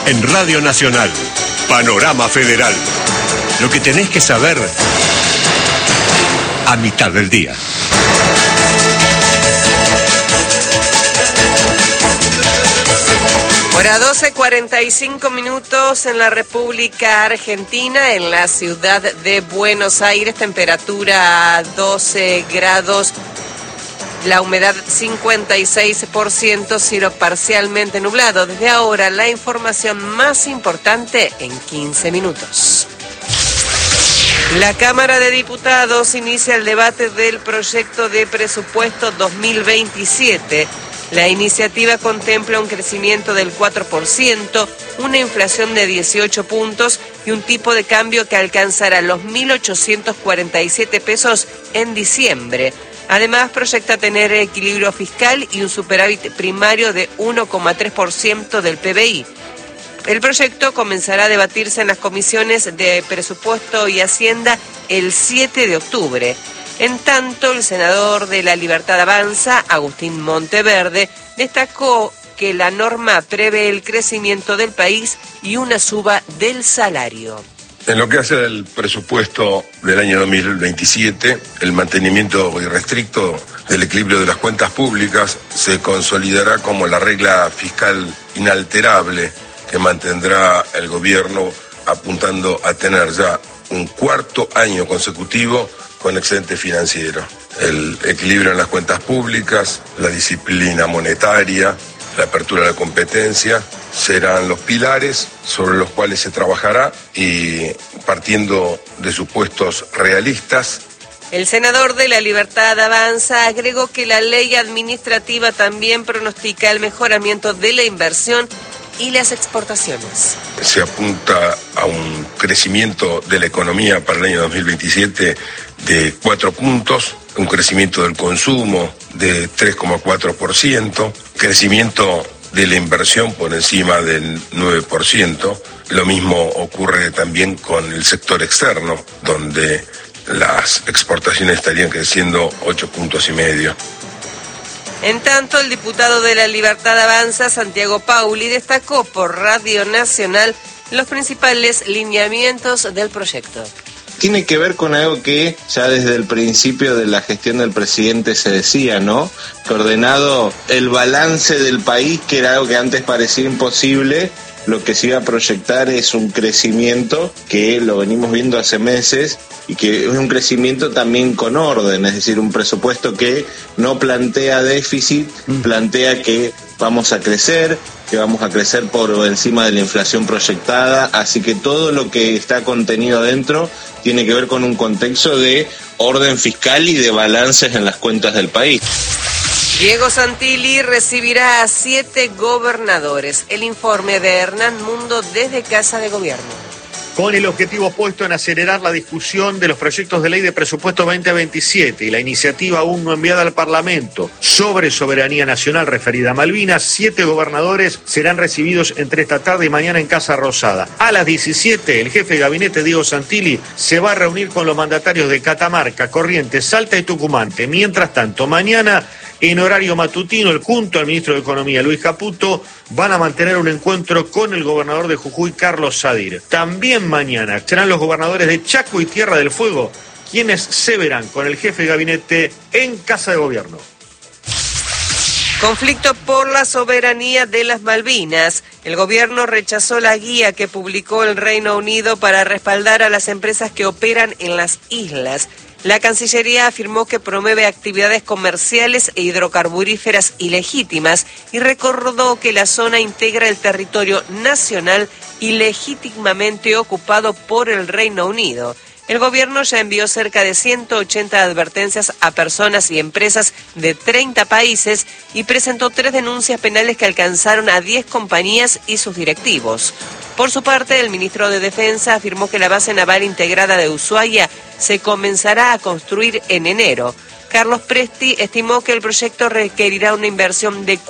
En Radio Nacional, Panorama Federal. Lo que tenés que saber a mitad del día. Hora 12:45 en la República Argentina, en la ciudad de Buenos Aires, temperatura 12 grados, la humedad 56%, cielo parcialmente nublado. Desde ahora, la información más importante en 15 minutos. La Cámara de Diputados inicia el debate del proyecto de presupuesto 2027. La iniciativa contempla un crecimiento del 4%, una inflación de 18 puntos y un tipo de cambio que alcanzará los 1.847 pesos en diciembre. Además, proyecta tener equilibrio fiscal y un superávit primario de 1,3% del PBI. El proyecto comenzará a debatirse en las comisiones de Presupuesto y Hacienda el 7 de octubre. En tanto, el senador de La Libertad Avanza, Agustín Monteverde, destacó que la norma prevé el crecimiento del país y una suba del salario. En lo que hace al presupuesto del año 2027, el mantenimiento irrestricto del equilibrio de las cuentas públicas se consolidará como la regla fiscal inalterable que mantendrá el gobierno, apuntando a tener ya un cuarto año consecutivo con excedente financiero. El equilibrio en las cuentas públicas, la disciplina monetaria, la apertura de la competencia serán los pilares sobre los cuales se trabajará y partiendo de supuestos realistas. El senador de La Libertad Avanza agregó que la ley administrativa también pronostica el mejoramiento de la inversión y las exportaciones. Se apunta a un crecimiento de la economía para el año 2027 de 4 puntos, un crecimiento del consumo de 3,4%, crecimiento de la inversión por encima del 9%. Lo mismo ocurre también con el sector externo, donde las exportaciones estarían creciendo 8,5 puntos. En tanto, el diputado de La Libertad Avanza, Santiago Pauli, destacó por Radio Nacional los principales lineamientos del proyecto. Tiene que ver con algo que ya desde el principio de la gestión del presidente se decía, ¿no? Que ordenado el balance del país, que era algo que antes parecía imposible, lo que se iba a proyectar es un crecimiento que lo venimos viendo hace meses y que es un crecimiento también con orden, es decir, un presupuesto que no plantea déficit, plantea que vamos a crecer, que vamos a crecer por encima de la inflación proyectada, así que todo lo que está contenido adentro tiene que ver con un contexto de orden fiscal y de balances en las cuentas del país. Diego Santilli recibirá a 7 gobernadores. El informe de Hernán Mundo desde Casa de Gobierno. Con el objetivo puesto en acelerar la discusión de los proyectos de ley de presupuesto 2027 y la iniciativa aún no enviada al Parlamento sobre soberanía nacional referida a Malvinas, 7 gobernadores serán recibidos entre esta tarde y mañana en Casa Rosada. A las 17, el jefe de gabinete Diego Santilli se va a reunir con los mandatarios de Catamarca, Corrientes, Salta y Tucumán. Mientras tanto, mañana, en horario matutino, junto al ministro de Economía, Luis Caputo, van a mantener un encuentro con el gobernador de Jujuy, Carlos Sadir. También mañana serán los gobernadores de Chaco y Tierra del Fuego quienes se verán con el jefe de gabinete en Casa de Gobierno. Conflicto por la soberanía de las Malvinas. El gobierno rechazó la guía que publicó el Reino Unido para respaldar a las empresas que operan en las islas. La Cancillería afirmó que promueve actividades comerciales e hidrocarburíferas ilegítimas y recordó que la zona integra el territorio nacional ilegítimamente ocupado por el Reino Unido. El gobierno ya envió cerca de 180 advertencias a personas y empresas de 30 países y presentó 3 denuncias penales que alcanzaron a 10 compañías y sus directivos. Por su parte, el ministro de Defensa afirmó que la base naval integrada de Ushuaia se comenzará a construir en enero. Carlos Presti estimó que el proyecto requerirá una inversión de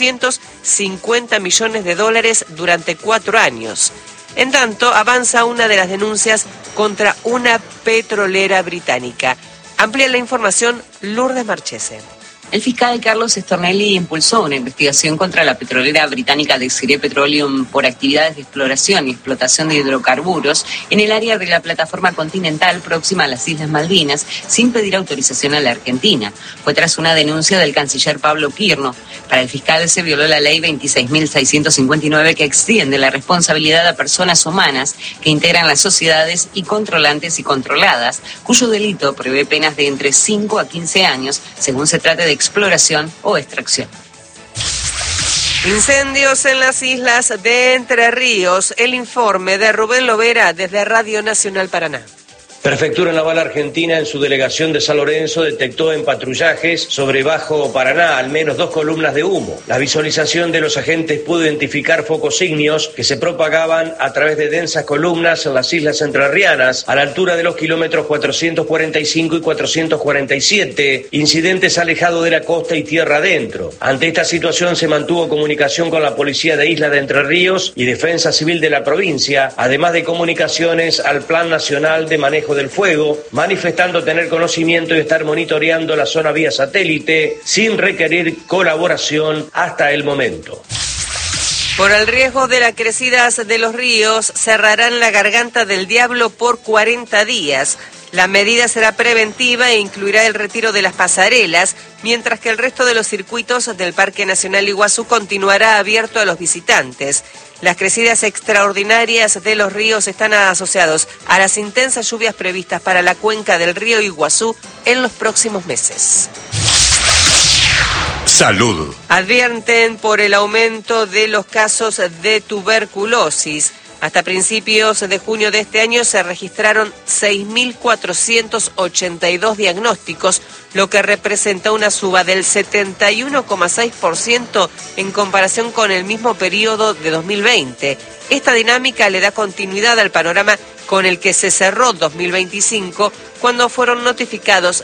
$450 millones durante 4 años. En tanto, avanza una de las denuncias contra una petrolera británica. Amplía la información Lourdes Marchese. El fiscal Carlos Stornelli impulsó una investigación contra la petrolera británica Desiree Petroleum por actividades de exploración y explotación de hidrocarburos en el área de la plataforma continental próxima a las Islas Malvinas, sin pedir autorización a la Argentina. Fue tras una denuncia del canciller Pablo Quirno. Para el fiscal se violó la ley 26.659 que extiende la responsabilidad a personas humanas que integran las sociedades y controlantes y controladas, cuyo delito prevé penas de entre 5 a 15 años, según se trate de exploración o extracción. Incendios en las islas de Entre Ríos. El informe de Rubén Lovera desde Radio Nacional Paraná. Prefectura Naval Argentina en su delegación de San Lorenzo detectó en patrullajes sobre Bajo Paraná al menos 2 columnas de humo. La visualización de los agentes pudo identificar focos ígneos que se propagaban a través de densas columnas en las islas entrerrianas a la altura de los kilómetros 445 y 447, incidentes alejados de la costa y tierra adentro. Ante esta situación se mantuvo comunicación con la Policía de Isla de Entre Ríos y Defensa Civil de la provincia, además de comunicaciones al Plan Nacional de Manejo del Fuego, manifestando tener conocimiento y estar monitoreando la zona vía satélite sin requerir colaboración hasta el momento. Por el riesgo de las crecidas de los ríos, cerrarán la Garganta del Diablo por 40 días. La medida será preventiva e incluirá el retiro de las pasarelas, mientras que el resto de los circuitos del Parque Nacional Iguazú continuará abierto a los visitantes. Las crecidas extraordinarias de los ríos están asociados a las intensas lluvias previstas para la cuenca del río Iguazú en los próximos meses. Salud. Advierten por el aumento de los casos de tuberculosis. Hasta principios de junio de este año se registraron 6.482 diagnósticos, lo que representa una suba del 71,6% en comparación con el mismo periodo de 2020. Esta dinámica le da continuidad al panorama con el que se cerró 2025, cuando fueron notificados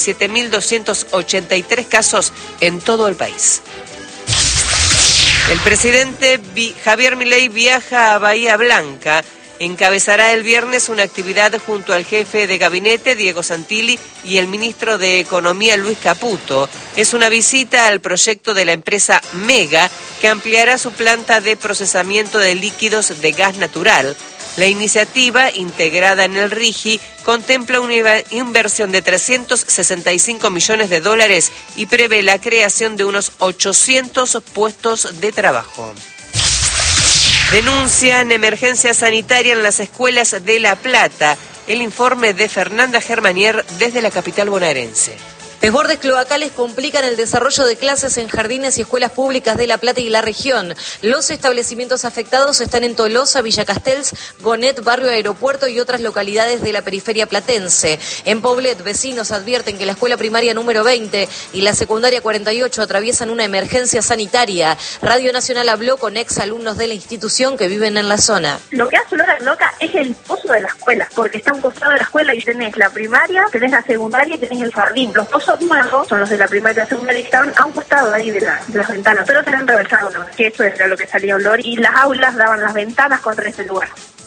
17.283 casos en todo el país. El presidente Javier Milei viaja a Bahía Blanca. Encabezará el viernes una actividad junto al jefe de gabinete, Diego Santilli, y el ministro de Economía, Luis Caputo. Es una visita al proyecto de la empresa Mega, que ampliará su planta de procesamiento de líquidos de gas natural. La iniciativa, integrada en el RIGI, contempla una inversión de $365 millones y prevé la creación de unos 800 puestos de trabajo. Denuncian emergencia sanitaria en las escuelas de La Plata. El informe de Fernanda Germanier desde la capital bonaerense. Desbordes cloacales complican el desarrollo de clases en jardines y escuelas públicas de La Plata y la región. Los establecimientos afectados están en Tolosa, Villa Castells, Gonet, Barrio Aeropuerto y otras localidades de la periferia platense. En Poblet, vecinos advierten que la escuela primaria número 20 y la secundaria 48 atraviesan una emergencia sanitaria. Radio Nacional habló con exalumnos de la institución que viven en la zona. Lo que hace olor a loca es el pozo de la escuela, porque está a un costado de la escuela y tenés la primaria, tenés la secundaria y tenés el jardín. Los pozos nuevos son los de la primaria y la secundaria que estaban a un costado ahí de las ventanas, pero se han reversado, ¿no? Que eso era lo que salía olor y las aulas daban las ventanas contra ese lugar.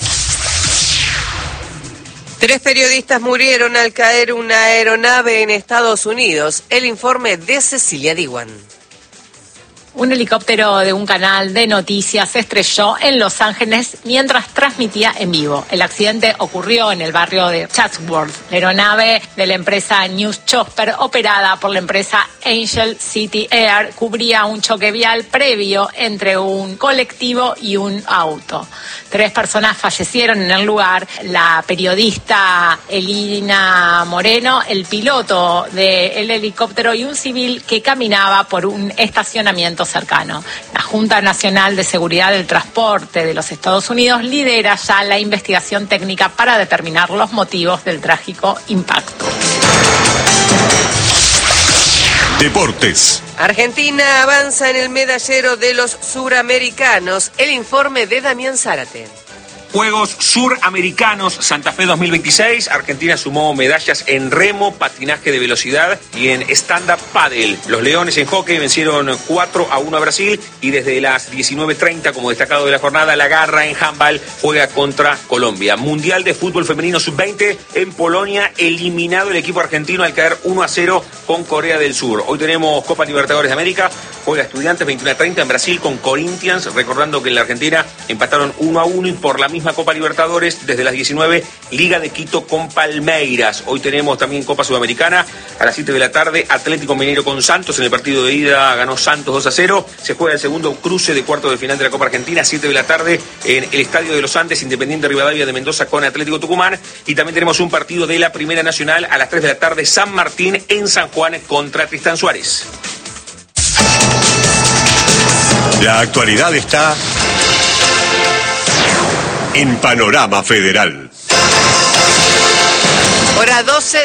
3 periodistas murieron al caer una aeronave en Estados Unidos. El informe de Cecilia Diwan. Un helicóptero de un canal de noticias se estrelló en Los Ángeles mientras transmitía en vivo. El accidente ocurrió en el barrio de Chatsworth. La aeronave de la empresa News Chopper, operada por la empresa Angel City Air, cubría un choque vial previo entre un colectivo y un auto. 3 personas fallecieron en el lugar: la periodista Elina Moreno, el piloto del helicóptero y un civil que caminaba por un estacionamiento cercano. La Junta Nacional de Seguridad del Transporte de los Estados Unidos lidera ya la investigación técnica para determinar los motivos del trágico impacto. Deportes. Argentina avanza en el medallero de los suramericanos. El informe de Damián Zárate. Juegos Suramericanos Santa Fe 2026, Argentina sumó medallas en remo, patinaje de velocidad y en stand-up paddle. Los Leones en hockey vencieron 4-1 a Brasil y desde las 19:30, como destacado de la jornada, la Garra en handball juega contra Colombia. Mundial de Fútbol Femenino Sub-20 en Polonia, eliminado el equipo argentino al caer 1-0 con Corea del Sur. Hoy tenemos Copa Libertadores de América, juega Estudiantes 21:30 en Brasil con Corinthians, recordando que en la Argentina empataron 1-1 y por la misma Copa Libertadores, desde las 19, Liga de Quito con Palmeiras. Hoy tenemos también Copa Sudamericana, a las 7 de la tarde, Atlético Mineiro con Santos. En el partido de ida ganó Santos 2-0. Se juega el segundo cruce de cuartos de final de la Copa Argentina, 7 de la tarde, en el Estadio de los Andes, Independiente Rivadavia de Mendoza con Atlético Tucumán. Y también tenemos un partido de la Primera Nacional a las 3 de la tarde, San Martín en San Juan contra Tristán Suárez. La actualidad está en Panorama Federal. Hora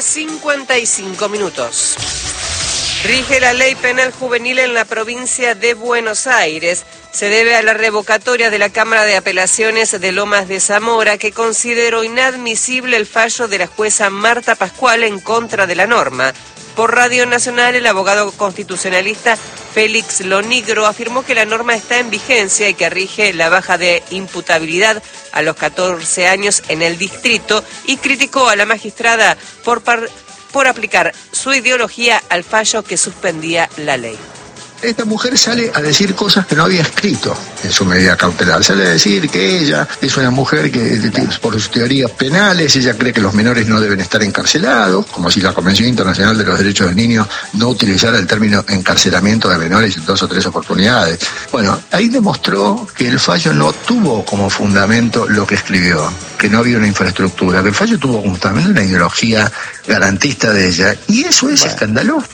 12:55 minutos. Rige la ley penal juvenil en la provincia de Buenos Aires. Se debe a la revocatoria de la Cámara de Apelaciones de Lomas de Zamora, que consideró inadmisible el fallo de la jueza Marta Pascual en contra de la norma. Por Radio Nacional, el abogado constitucionalista Félix Lonigro afirmó que la norma está en vigencia y que rige la baja de imputabilidad a los 14 años en el distrito, y criticó a la magistrada por aplicar su ideología al fallo que suspendía la ley. Esta mujer sale a decir cosas que no había escrito en su medida cautelar. Sale a decir que ella es una mujer que, por sus teorías penales, ella cree que los menores no deben estar encarcelados, como si la Convención Internacional de los Derechos del Niño no utilizara el término encarcelamiento de menores en 2 o 3 oportunidades. Bueno, ahí demostró que el fallo no tuvo como fundamento lo que escribió, que no había una infraestructura, que el fallo tuvo como fundamento una ideología garantista de ella, y eso es escandaloso.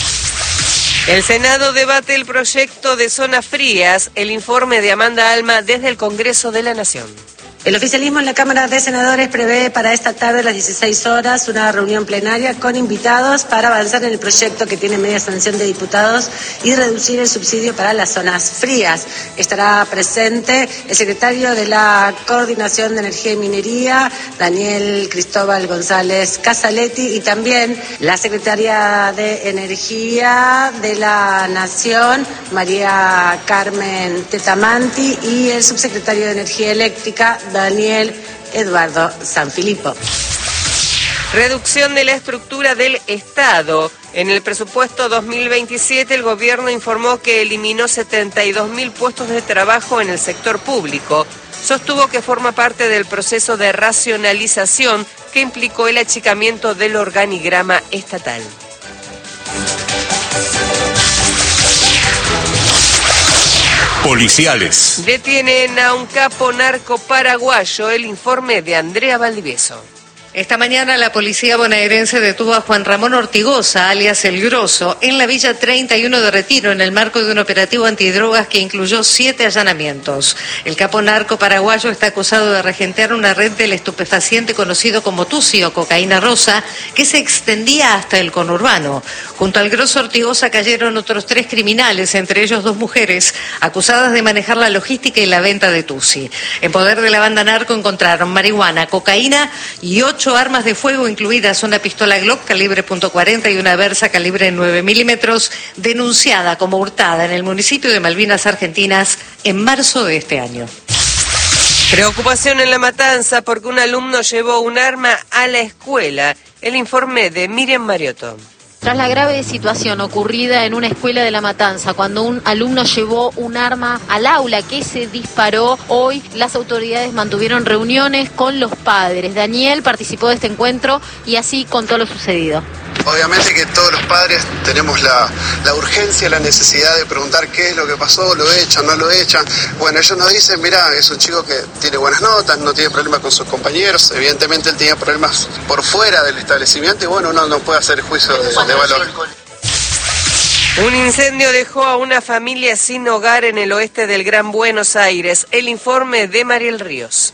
El Senado debate el proyecto de zonas frías, el informe de Amanda Alma desde el Congreso de la Nación. El oficialismo en la Cámara de Senadores prevé para esta tarde a las 16 horas una reunión plenaria con invitados para avanzar en el proyecto que tiene media sanción de diputados y reducir el subsidio para las zonas frías. Estará presente el secretario de la Coordinación de Energía y Minería, Daniel Cristóbal González Casaletti, y también la secretaria de Energía de la Nación, María Carmen Tetamanti, y el subsecretario de Energía Eléctrica, Daniel Eduardo Sanfilippo. Reducción de la estructura del Estado. En el presupuesto 2027, el gobierno informó que eliminó 72.000 puestos de trabajo en el sector público. Sostuvo que forma parte del proceso de racionalización que implicó el achicamiento del organigrama estatal. Policiales. Detienen a un capo narco paraguayo. El informe de Andrea Valdivieso. Esta mañana la policía bonaerense detuvo a Juan Ramón Ortigosa, alias El Grosso, en la Villa 31 de Retiro, en el marco de un operativo antidrogas que incluyó 7 allanamientos. El capo narco paraguayo está acusado de regentear una red del estupefaciente conocido como tusi o cocaína rosa, que se extendía hasta el conurbano. Junto al Grosso Ortigosa cayeron otros 3 criminales, entre ellos 2 mujeres, acusadas de manejar la logística y la venta de tusi. En poder de la banda narco encontraron marihuana, cocaína y 8 armas de fuego, incluidas una pistola Glock calibre .40 y una Versa calibre 9 milímetros, denunciada como hurtada en el municipio de Malvinas Argentinas en marzo de este año. Preocupación en La Matanza porque un alumno llevó un arma a la escuela. El informe de Miriam Mariotto. Tras la grave situación ocurrida en una escuela de La Matanza, cuando un alumno llevó un arma al aula que se disparó, hoy las autoridades mantuvieron reuniones con los padres. Daniel participó de este encuentro y así contó lo sucedido. Obviamente que todos los padres tenemos la urgencia, la necesidad de preguntar qué es lo que pasó, lo echan, no lo echan. Bueno, ellos nos dicen, mira, es un chico que tiene buenas notas, no tiene problemas con sus compañeros, evidentemente él tenía problemas por fuera del establecimiento y bueno, uno no puede hacer juicio de valor. Un incendio dejó a una familia sin hogar en el oeste del Gran Buenos Aires. El informe de Mariel Ríos.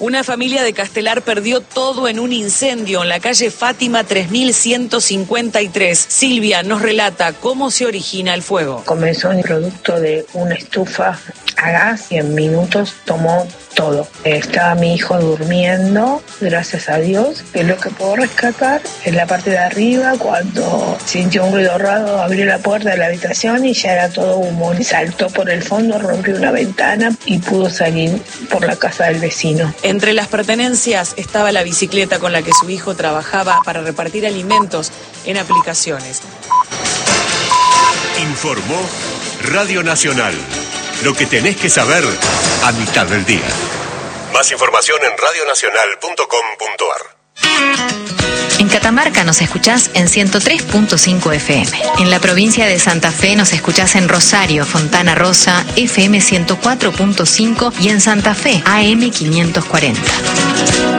Una familia de Castelar perdió todo en un incendio en la calle Fátima 3153. Silvia nos relata cómo se origina el fuego. Comenzó el producto de una estufa a gas y en minutos tomó todo. Estaba mi hijo durmiendo, gracias a Dios, que lo que puedo rescatar es la parte de arriba. Cuando sintió un ruido raro, abrió la puerta de la habitación y ya era todo humo. Saltó por el fondo, rompió una ventana y pudo salir por la casa del vecino. Entre las pertenencias estaba la bicicleta con la que su hijo trabajaba para repartir alimentos en aplicaciones. Informó Radio Nacional. Lo que tenés que saber a mitad del día. Más información en radionacional.com.ar. En Catamarca nos escuchás en 103.5 FM. En la provincia de Santa Fe nos escuchás en Rosario, Fontana Rosa, FM 104.5 y en Santa Fe, AM 540.